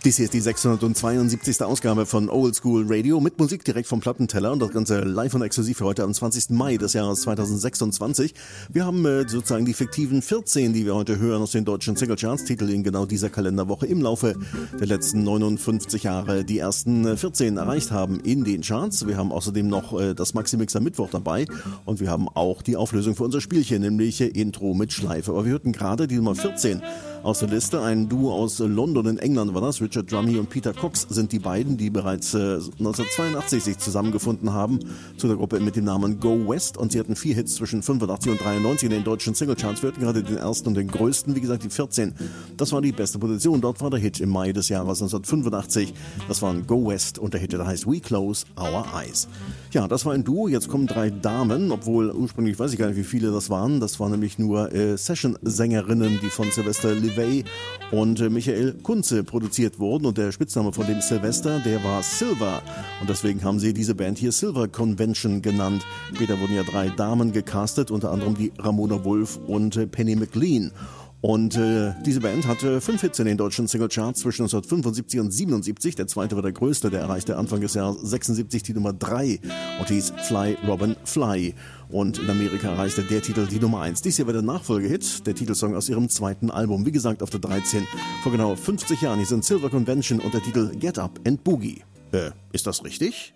Dies hier ist die 672. Ausgabe von Old School Radio mit Musik direkt vom Plattenteller und das Ganze live und exklusiv für heute am 20. Mai des Jahres 2026. Wir haben sozusagen die fiktiven 14, die wir heute hören aus den deutschen Singlecharts-Titel in genau dieser Kalenderwoche im Laufe der letzten 59 Jahre die ersten 14 erreicht haben in den Charts. Wir haben außerdem noch das Maxi-Mix am Mittwoch dabei und wir haben auch die Auflösung für unser Spielchen, nämlich Intro mit Schleife. Aber wir hörten gerade die Nummer 14 aus der Liste, ein Duo aus London in England war das. Richard Drummie und Peter Cox sind die beiden, die bereits 1982 sich zusammengefunden haben zu der Gruppe mit dem Namen Go West und sie hatten 4 Hits zwischen 85 und 93 in den deutschen Singlecharts. Wir hatten gerade den ersten und den größten, wie gesagt die 14. Das war die beste Position, dort war der Hit im Mai des Jahres 1985. Das war ein Go West und der Hit, der heißt We Close Our Eyes. Ja, das war ein Duo, jetzt kommen 3 Damen, obwohl ursprünglich weiß ich gar nicht, wie viele das waren. Das waren nämlich nur Session-Sängerinnen, die von Sylvester Levay und Michael Kunze produziert wurden und der Spitzname von dem Sylvester, der war Silver und deswegen haben sie diese Band hier Silver Convention genannt. Später wurden ja 3 Damen gecastet, unter anderem die Ramona Wolf und Penny McLean. Und diese Band hatte 5 Hits in den deutschen Singlecharts zwischen 1975 und 77. Der zweite war der größte, der erreichte Anfang des Jahres 76 die Nummer 3 und hieß Fly Robin Fly. Und in Amerika erreichte der Titel die Nummer 1. Dies hier war der Nachfolgehit, der Titelsong aus ihrem zweiten Album. Wie gesagt, auf der 13 vor genau 50 Jahren. Hier sind Silver Convention und der Titel Get Up and Boogie. Ist das richtig?